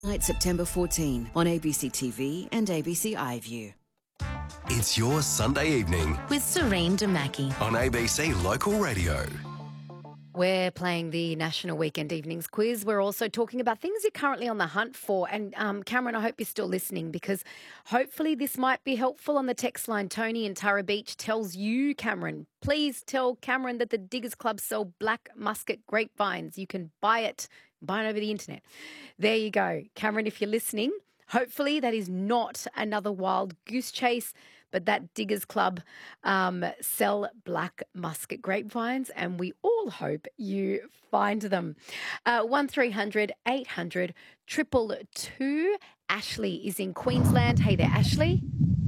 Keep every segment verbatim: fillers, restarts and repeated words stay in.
Night September fourteenth on A B C T V and A B C iView. It's your Sunday evening with Serene Damaki on A B C Local Radio. We're playing the National Weekend Evenings Quiz. We're also talking about things you're currently on the hunt for. And um, Cameron, I hope you're still listening because hopefully this might be helpful on the text line. Tony in Tara Beach tells you, Cameron, please tell Cameron that the Diggers Club sell black musket grapevines. You can buy it, buy it over the internet. There you go. Cameron, if you're listening, hopefully that is not another wild goose chase, but that Diggers Club um, sell black musket grapevines, and we all hope you find them. Uh, one three hundred eight hundred two two two. Ashley is in Queensland. Hey there, Ashley.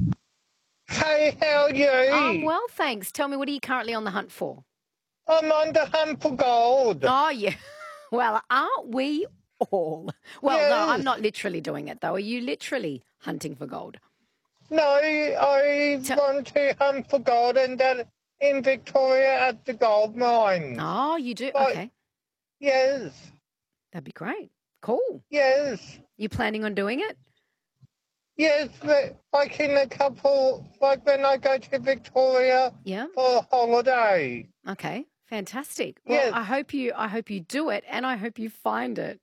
Hey, how are you? I'm well, thanks. Tell me, what are you currently on the hunt for? I'm on the hunt for gold. Oh, yeah. Well, aren't we all? Well, Yes. no, I'm not literally doing it, though. Are you literally hunting for gold? No, I T- want to hunt for gold and that in Victoria at the gold mine. Oh, you do? But- Okay. Yes, That'd be great. Cool. yes, You planning on doing it? yes, but like in a couple, like when I go to Victoria Yeah. for a holiday. Okay. Fantastic. Well, Yes. I hope you I hope you do it and I hope you find it.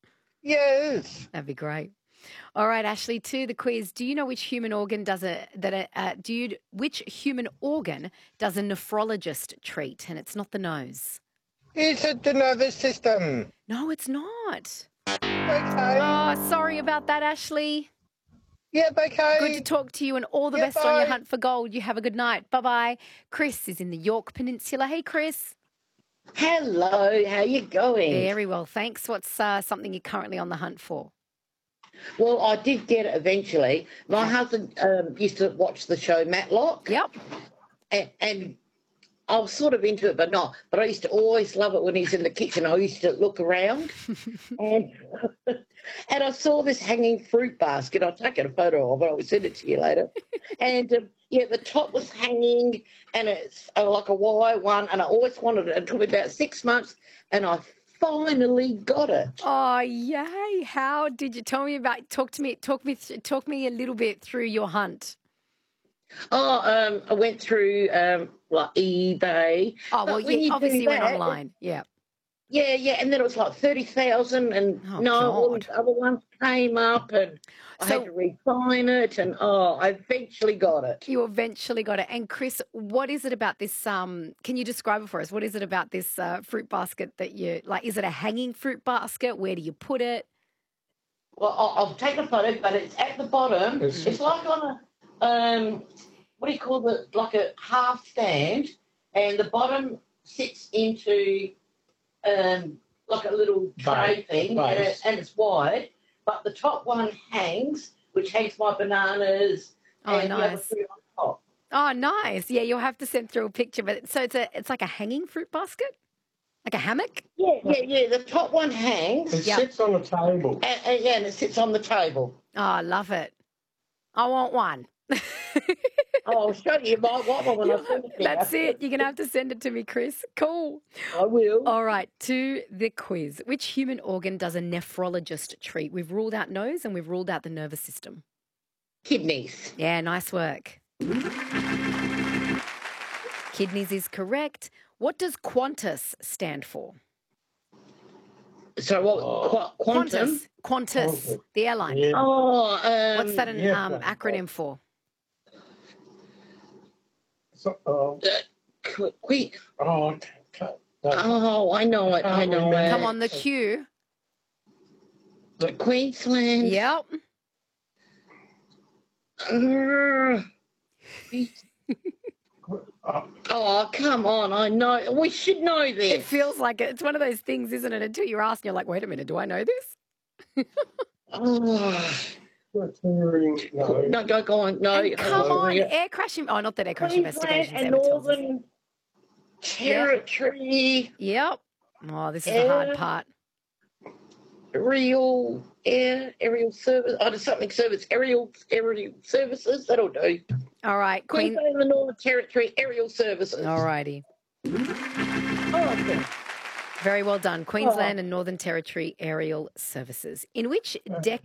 Yes, That'd be great. All right, Ashley, to the quiz. Do you know which human organ does a that a, uh, do you which human organ does a nephrologist treat? And it's not the nose. is it the nervous system? No, it's not. Okay, Oh, sorry about that, Ashley. yeah, okay. Good to talk to you and all the Yeah, best on your bye. hunt for gold. You have a good night. Bye-bye. Chris is in the York Peninsula. Hey, Chris. Hello, how you going? Very well, thanks. What's uh, something you're currently on the hunt for? Well, I did get it eventually. My husband um, used to watch the show Matlock, Yep. and, and I was sort of into it, but not. But I used to always love it when he's in the kitchen. I used to look around, and and I saw this hanging fruit basket. I'll take a photo of it. I'll send it to you later. And um, yeah, the top was hanging, and it's uh, like a Y one, and I always wanted it. It took me about six months, and I finally got it. Oh, yay. How did you tell me about talk to me talk me talk me a little bit through your hunt? Oh, um, I went through um, like eBay. Oh, well, But when yeah, you obviously do you went that, online. Yeah. Yeah, yeah, and then it was like thirty thousand, and Oh, no, all God. these other ones came up, and I So- had to refine it, and oh, I eventually got it. You eventually got it. And Chris, what is it about this um can you describe it for us? What is it about this uh, fruit basket that you like? Is it a hanging fruit basket? Where do you put it? Well, I'll, I'll take a photo, but it's at the bottom. It's like on a um, what do you call it? Like a half stand, and the bottom sits into um, like a little tray Base, thing, and, base. it, and it's wide. But the top one hangs, which hangs my bananas Oh, and the other nice. fruit on top. Oh, nice. Yeah, you'll have to send through a picture. But so it's a it's like a hanging fruit basket? Like a hammock? Yeah, yeah, yeah. The top one hangs, It Yeah. sits on the table. and, and, yeah, and it sits on the table. Oh, I love it. I want one. Oh, I'll show you. You might want one when I send it to you. That's it. You're going to have to send it to me, Chris. Cool. I will. All right, to the quiz. Which human organ does a nephrologist treat? We've ruled out nose and we've ruled out the nervous system. Kidneys. Yeah, nice work. Kidneys is correct. What does Qantas stand for? So what? Qu- quantum. Qantas. Qantas, the airline. Yeah. Oh, um, What's that an yeah. um, acronym for? So, uh, Uh, qu- quick. oh, okay, okay. No, Oh, I know it. I know it. Come on, the Q. Queensland. Yep. Uh, uh, oh, come on. I know. We should know It this. feels like it. It's one of those things, isn't it? Until you're asked, you're like, wait a minute, do I know this? Oh, Queensland, no. no, go, go on. No. And come uh, on, yeah. air crash. in- Oh, not that air crash Queensland investigations and ever tells us. Northern Territory. Yep. Oh, this is the hard Yeah. part. Aerial air aerial service. Oh, there's something service aerial aerial services. That'll do. All right, Queen. Queensland and the Northern Territory aerial services. All righty. Oh, okay. Very well done. Queensland and Northern Territory Aerial Services. In which decade?